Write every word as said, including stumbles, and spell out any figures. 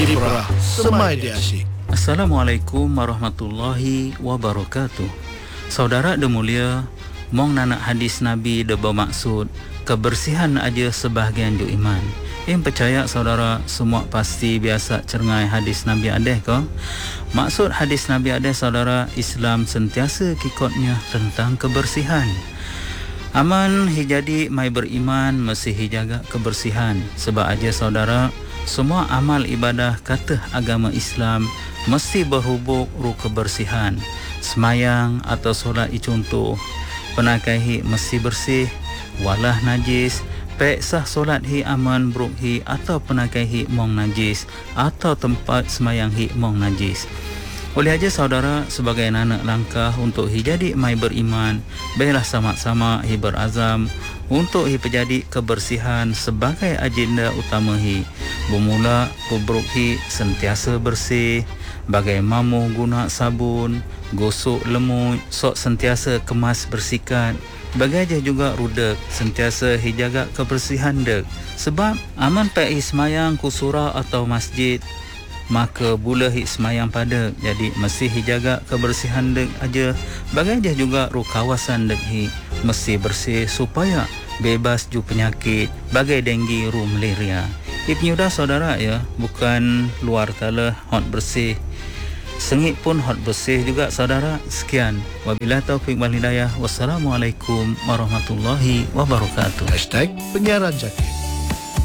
Ibrah Semai di Asyik. Assalamualaikum warahmatullahi wabarakatuh. Saudara de mulia, mong nanak hadis Nabi de bermaksud kebersihan aja sebahagian ju iman. Yang percaya saudara semua pasti biasa cengai hadis Nabi adeh ke? Maksud hadis Nabi adeh saudara, Islam sentiasa kikotnya tentang kebersihan. Aman hijadi mai beriman mesti hijaga kebersihan. Sebab aja saudara, semua amal ibadah kata agama Islam mesti berhubung ru kebersihan. Semayang atau solat contoh, penakai hi mesti bersih, walah najis. Pek sah solat hi aman bruk hi atau penakai hi mong najis atau tempat semayang hi mong najis. Oleh aja saudara, sebagai anak langkah untuk hi jadi mai beriman, baiklah sama-sama hi berazam untuk hi menjadi kebersihan sebagai agenda utama hi. Bermula kubruk hi sentiasa bersih, bagai mamu guna sabun, gosok lemut, sok sentiasa kemas bersihkan. Bagaimana juga rudak sentiasa hijaga kebersihan dek. Sebab aman pak ismayang kusura atau masjid, maka bula hi semayang pada. Jadi mesti hijaga kebersihan dek aja. Bagaimana juga ru kawasan dek hi mesti bersih supaya bebas ju penyakit bagai denggi ru malaria. Ipnyudah saudara ya, bukan luar tala hot bersih, sengit pun hot bersih juga saudara. Sekian, wabillahi taufiq wal hidayah. Wassalamualaikum warahmatullahi wabarakatuh. Hashtag Penyiaran Zakir.